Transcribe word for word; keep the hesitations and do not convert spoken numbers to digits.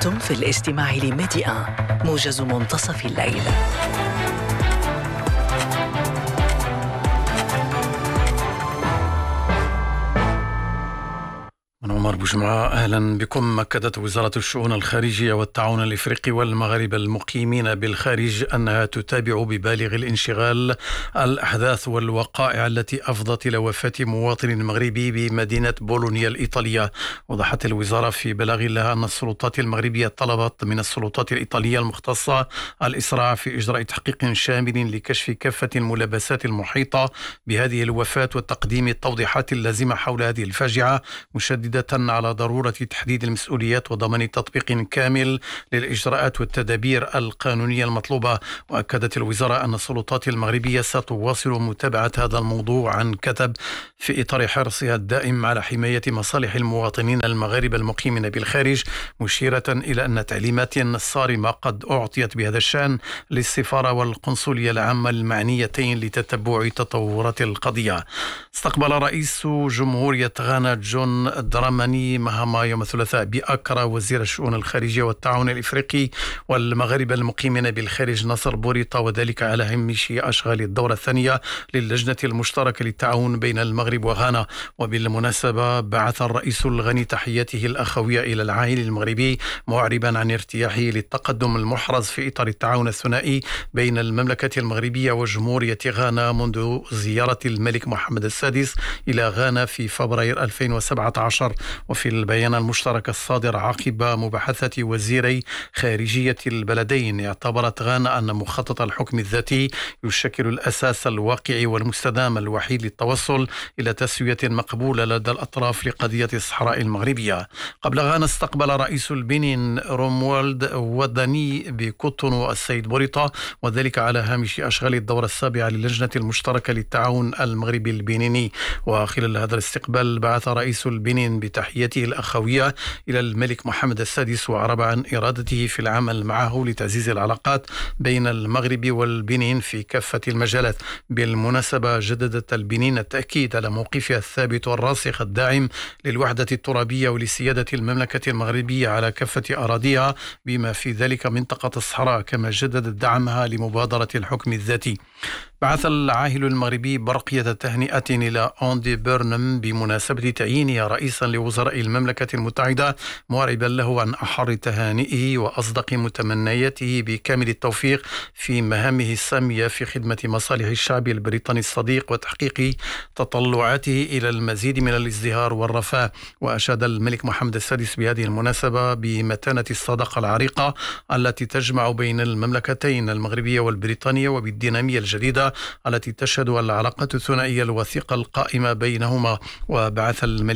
أنتم في الاستماع لميديا موجز منتصف الليل. أنا عمر بوجمعة، أهلا بكم. أكدت وزارة الشؤون الخارجية والتعاون الإفريقي والمغاربة المقيمين بالخارج أنها تتابع ببالغ الانشغال الأحداث والوقائع التي أفضت إلى وفاة مواطن مغربي بمدينة بولونيا الإيطالية. وضحت الوزارة في بلاغ لها أن السلطات المغربية طلبت من السلطات الإيطالية المختصة الإسراع في إجراء تحقيق شامل لكشف كافة الملابسات المحيطة بهذه الوفاة وتقديم التوضيحات اللازمة حول هذه الفاجعة، مشددة على ضرورة تحديد المسؤوليات وضمان تطبيق كامل للإجراءات والتدابير القانونية المطلوبة. وأكدت الوزارة أن السلطات المغربية ستواصل متابعة هذا الموضوع عن كتب في إطار حرصها الدائم على حماية مصالح المواطنين المغاربة المقيمين بالخارج، مشيرة إلى أن تعليمات صارمة قد أعطيت بهذا الشأن للسفارة والقنصلية العامة المعنيتين لتتبع تطورات القضية. استقبل رئيس جمهورية غانا جون دراماني مهما يوم الثلاثاء بأكرا وزير الشؤون الخارجية والتعاون الإفريقي والمغاربة المقيمين بالخارج ناصر بوريطة، وذلك على هامش أشغال الدورة الثانية للجنة المشتركة للتعاون بين المغرب وغانا. وبالمناسبة بعث الرئيس الغني تحياته الأخوية إلى العائل المغربي، معربا عن ارتياحه للتقدم المحرز في إطار التعاون الثنائي بين المملكة المغربية وجمهورية غانا منذ زيارة الملك محمد السادس إلى غانا في فبراير ألفين وسبعة عشر. وفي البيان المشترك الصادر عقب مباحثة وزيري خارجية البلدين، اعتبرت غانا أن مخطط الحكم الذاتي يشكل الأساس الواقعي والمستدام الوحيد للتوصل إلى تسوية مقبولة لدى الأطراف لقضية الصحراء المغربية. قبل غانا استقبل رئيس البنين روموالد وداني بكوتونو السيد بوريطة، وذلك على هامش أشغال الدورة السابعة للجنة المشتركة للتعاون المغربي البنيني. وخلال هذا الاستقبال بعث رئيس البنين بتحيته الأخوية إلى الملك محمد السادس، وعرب عن إرادته في العمل معه لتعزيز العلاقات بين المغرب والبنين في كافة المجالات. بالمناسبة جددت البنين التأكيد على موقفها الثابت والراسخ الداعم للوحدة الترابية ولسيادة المملكة المغربية على كافة أراضيها بما في ذلك منطقة الصحراء، كما جددت دعمها لمبادرة الحكم الذاتي. بعث العاهل المغربي برقية تهنئة إلى أندي بيرنم بمناسبة تعيينه رئيسا لوزراء المملكة المتحدة، معربا له عن أحر تهانئه وأصدق متمنياته بكامل التوفيق في مهامه السامية في خدمة مصالح الشعب البريطاني الصديق وتحقيق تطلعاته إلى المزيد من الازدهار والرفاه. وأشاد الملك محمد السادس بهذه المناسبة بمتانة الصداقة العريقة التي تجمع بين المملكتين المغربية والبريطانية، وبالدينامية الجديدة التي تشهد العلاقات الثنائية الوثيقة القائمة بينهما. وبعث الملك